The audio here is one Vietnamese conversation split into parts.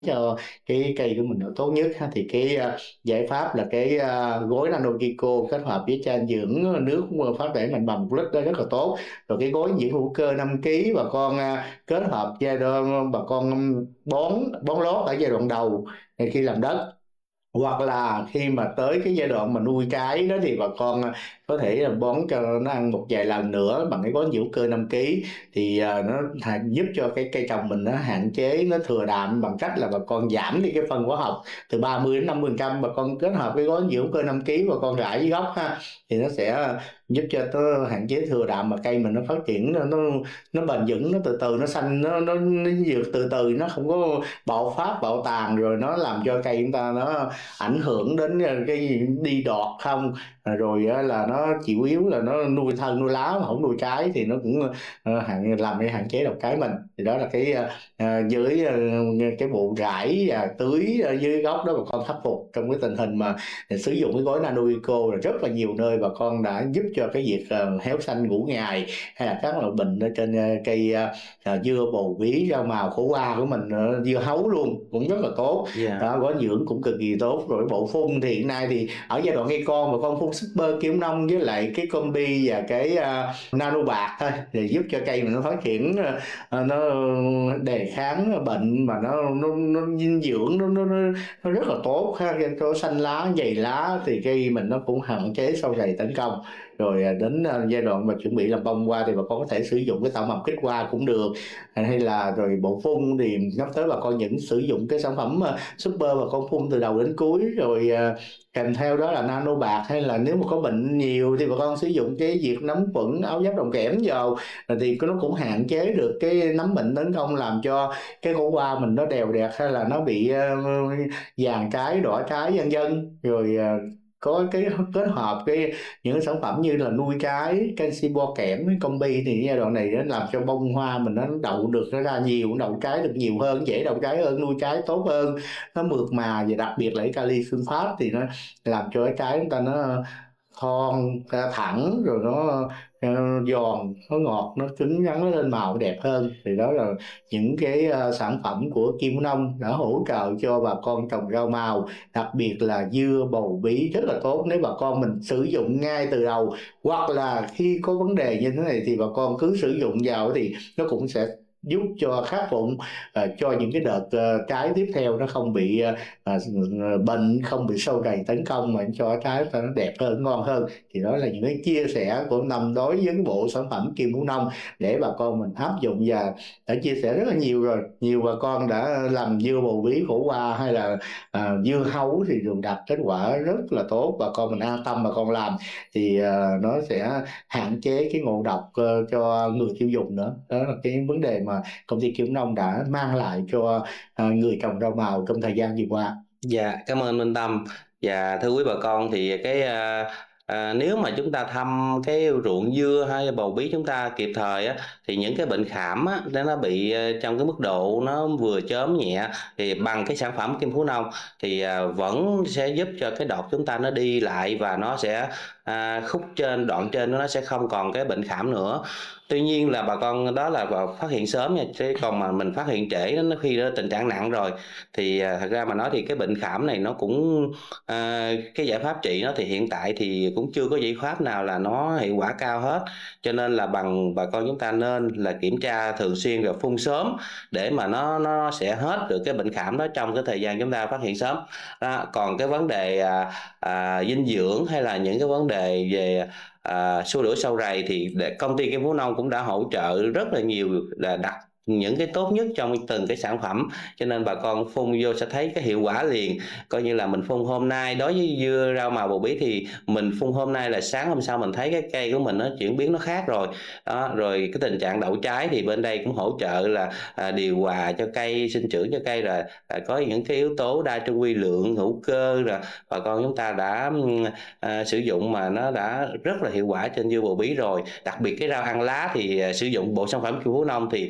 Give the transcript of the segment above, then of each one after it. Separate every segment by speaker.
Speaker 1: cho cái cây của mình được tốt nhất ha. Thì cái giải pháp là cái gối nano Kiko kết hợp với chan dưỡng nước phát triển mạnh bằng 1 lít đó rất là tốt. Rồi cái gối dưỡng hữu cơ 5 kg bà con kết hợp giai đoạn bà con bón bón lót ở giai đoạn đầu khi làm đất, hoặc là khi mà tới cái giai đoạn mà nuôi trái đó thì bà con có thể là bón cho nó ăn một vài lần nữa bằng cái gói hữu cơ 5 kg. Thì nó giúp cho cái cây trồng mình nó hạn chế, nó thừa đạm bằng cách là bà con giảm đi cái phân hóa học từ 30 đến 50%. Bà con kết hợp cái gói hữu cơ 5 kg bà con rải dưới gốc ha, thì nó sẽ giúp cho nó hạn chế thừa đạm, mà cây mình nó phát triển nó bền vững, nó từ từ nó xanh, nó dược từ từ, nó không có bạo phát bạo tàn rồi nó làm cho cây chúng ta nó ảnh hưởng đến cái đi đọt không. Rồi là nó chịu yếu là nó nuôi thân nuôi lá mà không nuôi trái thì nó cũng làm để hạn chế độc trái mình. Thì đó là cái dưới cái bộ rải và tưới ở dưới gốc đó bà con khắc phục trong cái tình hình mà sử dụng cái gói Nano Eco. Rồi rất là nhiều nơi bà con đã giúp cho cái việc héo xanh ngủ ngày hay là các loại bệnh ở trên cây dưa bầu bí rau màu khổ qua của mình, dưa hấu luôn cũng rất là tốt.
Speaker 2: Dạ.
Speaker 1: Đó, gói dưỡng cũng cực kỳ tốt. Rồi bộ phun thì hiện nay thì ở giai đoạn cây con mà con phun super kim nông với lại cái combi và cái nano bạc thôi để giúp cho cây mình nó phát triển, nó đề kháng bệnh, mà nó dinh dưỡng nó rất là tốt ha. Có xanh lá dày lá thì cây mình nó cũng hạn chế sâu rầy tấn công. Rồi đến giai đoạn mà chuẩn bị làm bông hoa thì bà con có thể sử dụng cái tạo mầm kích hoa cũng được. Hay là rồi bộ phun thì nhắc tới bà con những sử dụng cái sản phẩm super bà con phun từ đầu đến cuối. Rồi kèm theo đó là nano bạc, hay là nếu mà có bệnh nhiều thì bà con sử dụng cái diệt nấm khuẩn áo giáp đồng kẽm vào, thì nó cũng hạn chế được cái nấm bệnh tấn công, làm cho cái khổ qua mình nó đều đẹp, hay là nó bị vàng trái đỏ trái vân vân. Rồi có cái kết hợp cái những sản phẩm như là nuôi trái canxi bo kẽm với combi, thì giai đoạn này nó làm cho bông hoa mình nó đậu được, nó ra nhiều, đậu trái được nhiều hơn, dễ đậu trái hơn, nuôi trái tốt hơn, nó mượt mà. Và đặc biệt là cái kali sunfat thì nó làm cho cái trái chúng ta nó thon ra thẳng, rồi nó giòn, nó ngọt, nó cứng rắn, nó lên màu đẹp hơn. Thì đó là những cái sản phẩm của Kim Nông đã hỗ trợ cho bà con trồng rau màu, đặc biệt là dưa bầu bí rất là tốt. Nếu bà con mình sử dụng ngay từ đầu, hoặc là khi có vấn đề như thế này thì bà con cứ sử dụng vào thì nó cũng sẽ giúp cho khắc phục cho những cái đợt trái tiếp theo nó không bị bệnh, không bị sâu rầy tấn công, mà cho trái nó đẹp hơn, ngon hơn. Thì đó là những cái chia sẻ của Năm đối với cái bộ sản phẩm Kim Hữu Nông để bà con mình áp dụng, và đã chia sẻ rất là nhiều rồi. Nhiều bà con đã làm dưa bầu bí khổ qua hay là dưa hấu thì thường đạt kết quả rất là tốt. Bà con mình an tâm bà con làm thì nó sẽ hạn chế cái ngộ độc cho người tiêu dùng nữa. Đó là cái vấn đề mà công ty Kim Nông đã mang lại cho người trồng rau màu trong thời gian vừa qua.
Speaker 2: Dạ, cảm ơn Minh Tâm. Và thưa quý bà con thì nếu mà chúng ta thăm cái ruộng dưa hay bầu bí chúng ta kịp thời á, thì những cái bệnh khảm á, nó bị trong cái mức độ nó vừa chớm nhẹ, thì bằng cái sản phẩm Kim Phú Nông thì vẫn sẽ giúp cho cái đọt chúng ta nó đi lại, và nó sẽ khúc trên đoạn trên nó sẽ không còn cái bệnh khảm nữa. Tuy nhiên là bà con đó là phát hiện sớm nha, chứ còn mà mình phát hiện trễ nó khi đó tình trạng nặng rồi thì thật ra mà nói thì cái bệnh khảm này nó cũng cái giải pháp trị nó thì hiện tại thì cũng chưa có giải pháp nào là nó hiệu quả cao hết. Cho nên là bà con chúng ta nên là kiểm tra thường xuyên và phun sớm để mà nó sẽ hết được cái bệnh khảm đó trong cái thời gian chúng ta phát hiện sớm đó. Còn cái vấn đề dinh dưỡng hay là những cái vấn đề về xua đuổi sâu rầy thì công ty Kim Phú Nông cũng đã hỗ trợ rất là nhiều, là đặt những cái tốt nhất trong từng cái sản phẩm, cho nên bà con phun vô sẽ thấy cái hiệu quả liền. Coi như là mình phun hôm nay, đối với dưa rau màu bầu bí thì mình phun hôm nay là sáng hôm sau mình thấy cái cây của mình nó chuyển biến nó khác rồi đó. Rồi cái tình trạng đậu trái thì bên đây cũng hỗ trợ là điều hòa cho cây, sinh trưởng cho cây, rồi có những cái yếu tố đa trung vi lượng hữu cơ, rồi bà con chúng ta đã sử dụng mà nó đã rất là hiệu quả trên dưa bầu bí rồi. Đặc biệt cái rau ăn lá thì sử dụng bộ sản phẩm Kim Phú Nông thì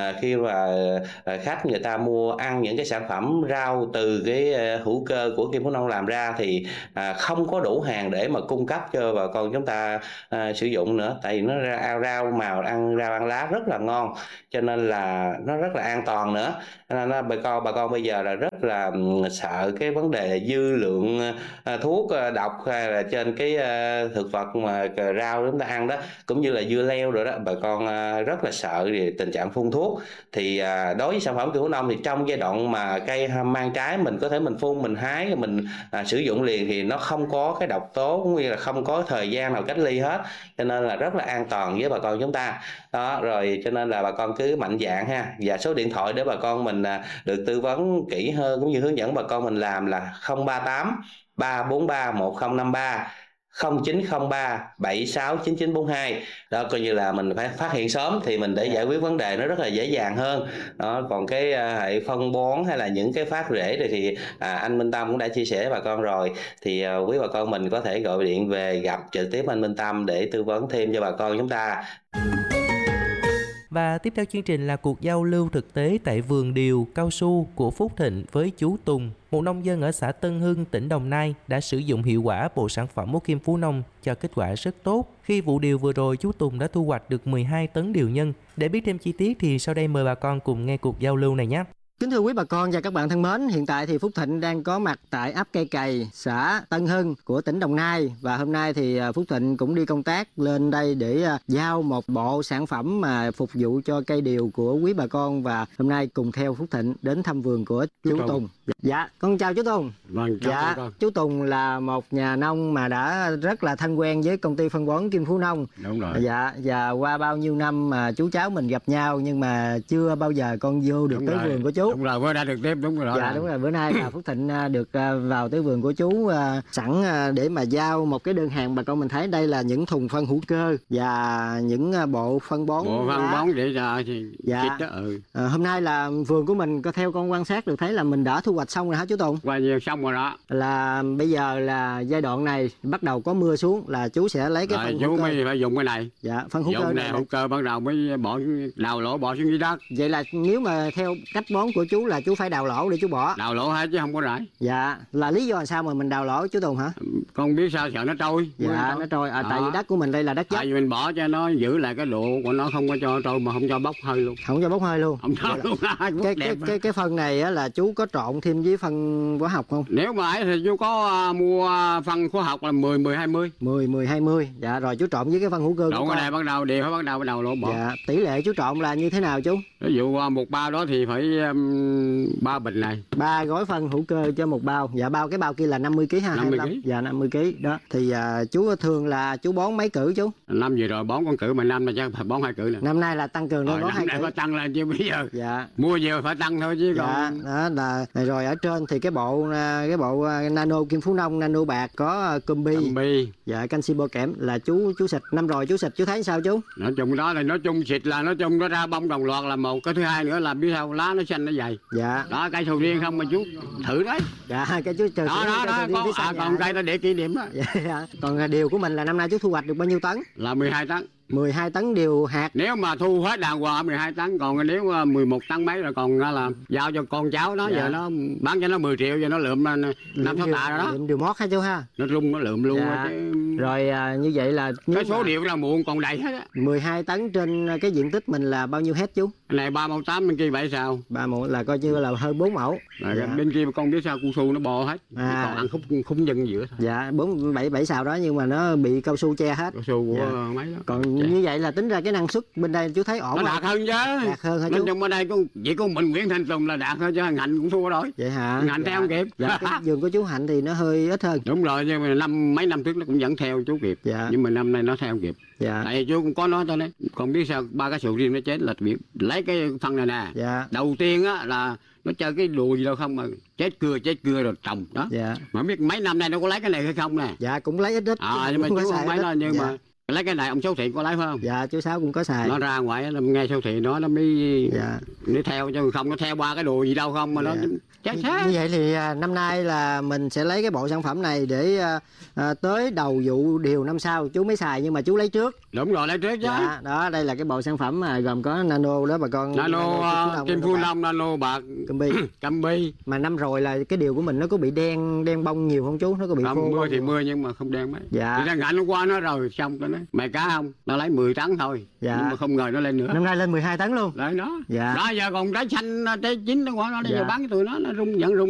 Speaker 2: khi mà khách người ta mua ăn những cái sản phẩm rau từ cái hữu cơ của Kim Phú Nông làm ra thì không có đủ hàng để mà cung cấp cho bà con chúng ta sử dụng nữa, tại vì nó rau màu ăn rau ăn lá rất là ngon, cho nên là nó rất là an toàn nữa. Nên bà con bây giờ là rất là sợ cái vấn đề dư lượng thuốc độc hay là trên cái thực vật mà rau chúng ta ăn đó, cũng như là dưa leo rồi đó, bà con rất là sợ về tình trạng phun thuốc. Thì đối với sản phẩm Kim Phú Nông thì trong giai đoạn mà cây mang trái mình có thể mình phun, mình hái, mình sử dụng liền thì nó không có cái độc tố cũng như là không có thời gian nào cách ly hết, cho nên là rất là an toàn với bà con chúng ta đó. Rồi cho nên là bà con cứ mạnh dạn ha, và số điện thoại để bà con mình được tư vấn kỹ hơn cũng như hướng dẫn bà con mình làm là 038 343 1053, 0903 769942 đó. Coi như là mình phải phát hiện sớm thì mình để giải quyết vấn đề nó rất là dễ dàng hơn đó. Còn cái hệ phân bón hay là những cái phát rễ này thì anh Minh Tâm cũng đã chia sẻ với bà con rồi, thì quý bà con mình có thể gọi điện về gặp trực tiếp anh Minh Tâm để tư vấn thêm cho bà con chúng ta.
Speaker 3: Và tiếp theo chương trình là cuộc giao lưu thực tế tại vườn điều cao su của Phúc Thịnh với chú Tùng, một nông dân ở xã Tân Hưng, tỉnh Đồng Nai đã sử dụng hiệu quả bộ sản phẩm của Kim Phú Nông cho kết quả rất tốt. Khi vụ điều vừa rồi, chú Tùng đã thu hoạch được 12 tấn điều nhân. Để biết thêm chi tiết thì sau đây mời bà con cùng nghe cuộc giao lưu này nhé.
Speaker 4: Kính thưa quý bà con và các bạn thân mến, hiện tại thì Phúc Thịnh đang có mặt tại ấp Cây Cày, xã Tân Hưng của tỉnh Đồng Nai. Và hôm nay thì Phúc Thịnh cũng đi công tác lên đây để giao một bộ sản phẩm mà phục vụ cho cây điều của quý bà con. Và hôm nay cùng theo Phúc Thịnh đến thăm vườn của chú Tùng. Dạ, con chào chú Tùng.
Speaker 5: Vâng, chào con.
Speaker 4: Chú Tùng là một nhà nông mà đã rất là thân quen với công ty phân bón Kim Phú Nông.
Speaker 5: Đúng rồi.
Speaker 4: Dạ, và qua bao nhiêu năm mà chú cháu mình gặp nhau nhưng mà chưa bao giờ con vô được tới vườn của chú.
Speaker 5: Đúng rồi, bữa nay được tiếp, đúng rồi.
Speaker 4: Dạ, đúng rồi, bữa nay là Phúc Thịnh được vào tới vườn của chú sẵn để mà giao một cái đơn hàng. Bà con mình thấy đây là những thùng phân hữu cơ và những bộ phân bón.
Speaker 5: Bộ phân bón để cho
Speaker 4: dạ.
Speaker 5: Đó,
Speaker 4: Hôm nay là vườn của mình có theo con quan sát được thấy là mình đã thu hoạch xong rồi hả chú Tùng?
Speaker 5: qua nhiều xong rồi đó.
Speaker 4: Là bây giờ là giai đoạn này bắt đầu có mưa xuống là chú sẽ lấy cái phân hữu
Speaker 5: chú
Speaker 4: cơ.
Speaker 5: mới phải dùng cái này.
Speaker 4: Dạ, phân hữu cơ
Speaker 5: dùng này hữu cơ bắt đầu mới bỏ đào lỗ bỏ xuống dưới đất.
Speaker 4: Vậy là nếu mà theo cách bón của chú là chú phải đào lỗ để chú bỏ.
Speaker 5: Đào lỗ hết chứ không có rải.
Speaker 4: Dạ, là lý do làm sao mà mình đào lỗ chú Tùng hả?
Speaker 5: Con biết sao sợ nó trôi.
Speaker 4: Dạ, nó trôi. Tại vì đất của mình đây là đất dốc.
Speaker 5: Tại vì mình bỏ cho nó giữ lại cái độ của nó, không có cho trôi mà không cho bốc hơi luôn.
Speaker 4: Không cho bốc hơi luôn.
Speaker 5: Không cho luôn.
Speaker 4: Cái phân này á, là chú có trộn thêm với phân hóa học không?
Speaker 5: Nếu mà ấy thì chú có mua phân hóa học là 10-20.
Speaker 4: 10-20. Dạ, rồi chú trộn với cái phân hữu cơ.
Speaker 5: Trộn cái này bắt đầu đều phải bắt đầu lỗ bỏ.
Speaker 4: Dạ, tỷ lệ chú trộn là như thế nào chú?
Speaker 5: Ví dụ một bao đó thì phải 3 bình này.
Speaker 4: 3 gói phân hữu cơ cho một bao. Dạ, cái bao kia là 50 kg ha.
Speaker 5: 50 kg.
Speaker 4: Dạ, 50 kg đó. Thì chú thường là chú bón mấy cử chú?
Speaker 5: Năm vừa rồi bón con cử mà năm nay chắc phải bón 2 cử nè.
Speaker 4: Năm nay là tăng cường lên bón 2
Speaker 5: cử. Phải tăng lên chứ bây giờ.
Speaker 4: Dạ.
Speaker 5: Mua nhiều phải tăng thôi chứ
Speaker 4: dạ,
Speaker 5: còn.
Speaker 4: Đó là rồi ở trên thì cái bộ nano Kim Phú Nông, nano bạc có Combi. Dạ, canxi bo kẽm là chú xịt năm rồi chú xịt chú thấy sao chú?
Speaker 5: Nói chung đó là nói chung xịt là nói chung nó ra bông đồng loạt là một, cái thứ hai nữa là biết sao lá nó xanh nó dày.
Speaker 4: Dạ.
Speaker 5: Đó cây sầu riêng không mà chú thử đấy.
Speaker 4: Dạ, cái chú chờ
Speaker 5: đó còn cây ta để kỷ niệm đó.
Speaker 4: Dạ. Còn điều của mình là năm nay chú thu hoạch được bao nhiêu tấn?
Speaker 5: Là 12 tấn.
Speaker 4: 12 tấn điều hạt.
Speaker 5: Nếu mà thu hết đàng hoàng 12 tấn, còn nếu 11 tấn mấy rồi còn là giao cho con cháu nó. Dạ. Giờ nó bán cho nó 10 triệu giờ nó lượm 5-6 tạ rồi đó.
Speaker 4: Lượm điều mót hả chú ha?
Speaker 5: Nó rung nó lượm luôn.
Speaker 4: Dạ.
Speaker 5: Chứ...
Speaker 4: Rồi như vậy là
Speaker 5: cái số điều là muộn còn đầy hết á.
Speaker 4: 12 tấn trên cái diện tích mình là bao nhiêu hết chú?
Speaker 5: Cái này 3 mẫu 8 bên kia 7 sao.
Speaker 4: 3 mẫu là coi như là hơn 4 mẫu.
Speaker 5: Dạ. Bên kia con biết sao cao su nó bò hết. Còn ăn khúc dân giữa thôi.
Speaker 4: Dạ, 7 sao đó nhưng mà nó bị cao su che hết.
Speaker 5: Cao su của mấy đó.
Speaker 4: Còn như vậy là tính ra cái năng suất bên đây chú thấy ổn
Speaker 5: nó
Speaker 4: không?
Speaker 5: đạt hơn chứ.
Speaker 4: Đạt hơn hả chú?
Speaker 5: Nói chung ở đây chỉ có mình Nguyễn Thanh Tùng là đạt thôi chứ Hạnh cũng thua rồi.
Speaker 4: Vậy hả?
Speaker 5: Hạnh theo không kịp.
Speaker 4: Dạ, cái vườn của chú Hạnh thì nó hơi ít hơn.
Speaker 5: Đúng rồi, nhưng mà mấy năm trước nó cũng vẫn theo chú kịp.
Speaker 4: Dạ.
Speaker 5: Nhưng mà năm nay nó theo không kịp.
Speaker 4: Dạ.
Speaker 5: Tại chú cũng có nói thôi đấy. Còn biết sao 3 cái sầu riêng nó chết là việc lấy cái phân này nè.
Speaker 4: Dạ.
Speaker 5: Đầu tiên á là nó chơi cái đùi gì đâu không mà chết cưa rồi trồng đó.
Speaker 4: Dạ.
Speaker 5: Mà biết mấy năm nay nó có lấy cái này hay không nè.
Speaker 4: Dạ, cũng lấy ít.
Speaker 5: Nhưng mà chú không mấy đó nhưng mà Lấy cái này ông Sáu Thiện có lấy phải không?
Speaker 4: Dạ chú Sáu cũng có xài.
Speaker 5: Nó ra ngoài nó nghe Sáu Thiện nó mới
Speaker 4: Dạ.
Speaker 5: nó theo, chứ không nó theo qua cái đồ gì đâu không mà nó chết xác.
Speaker 4: Như vậy thì năm nay là mình sẽ lấy cái bộ sản phẩm này để tới đầu vụ điều năm sau chú mới xài, nhưng mà chú lấy trước.
Speaker 5: Đúng rồi, lấy trước chứ.
Speaker 4: Dạ, đó đây là cái bộ sản phẩm mà gồm có nano đó bà con.
Speaker 5: Nano kim phun long, nano bạc cam bi.
Speaker 4: Mà năm rồi là cái điều của mình nó có bị đen bông nhiều không chú? Nó có bị khô
Speaker 5: mưa thì
Speaker 4: không?
Speaker 5: mưa nhưng mà không đen mấy.
Speaker 4: Dạ.
Speaker 5: Thì ra ngạnh hôm qua nó rồi xong cái nói mày cá không? Nó lấy 10 tấn thôi.
Speaker 4: Dạ.
Speaker 5: Nhưng mà không ngờ nó lên nữa.
Speaker 4: Năm nay lên 12 tấn luôn.
Speaker 5: Đấy đó.
Speaker 4: Dạ.
Speaker 5: Đó giờ còn trái xanh trái chín nó quả nó đây
Speaker 4: Dạ.
Speaker 5: giờ bán cái tụi nó rung giận rung.